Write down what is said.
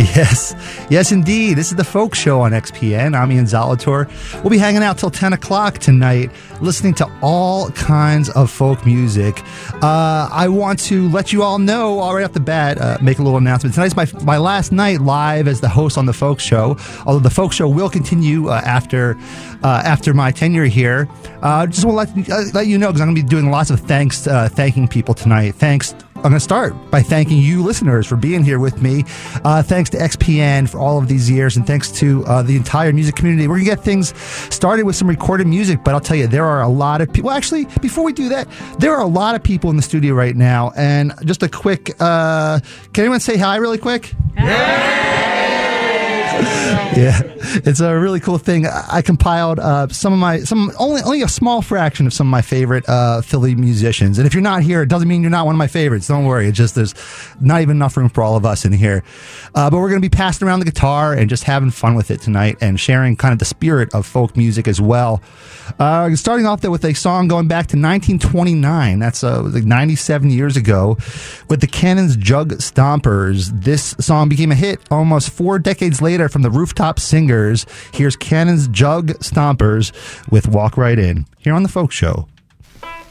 Yes, yes, indeed. This is the Folk Show on XPN. I'm Ian Zalator. We'll be hanging out till 10 o'clock tonight, listening to all kinds of folk music. I want to let you all know, all right off the bat, make a little announcement. Tonight's my last night live as the host on the Folk Show, although the Folk Show will continue after my tenure here. Just want to let you know, because I'm going to be doing lots of thanking people tonight. I'm going to start by thanking you listeners for being here with me. Thanks to XPN for all of these years, and thanks to the entire music community. We're going to get things started with some recorded music, but I'll tell you, there are a lot of people. Well, actually, before we do that, there are a lot of people in the studio right now. And just a quick, can anyone say hi really quick? Yeah, it's a really cool thing. I compiled only a small fraction of some of my favorite Philly musicians. And if you're not here, it doesn't mean you're not one of my favorites. Don't worry. It's just there's not even enough room for all of us in here. But we're going to be passing around the guitar and just having fun with it tonight and sharing kind of the spirit of folk music as well. Starting off there with a song going back to 1929. That's like 97 years ago with the Cannon's Jug Stompers. This song became a hit almost 4 decades later from the Rooftop Singers. Here's Cannon's Jug Stompers with Walk Right In here on the Folk Show.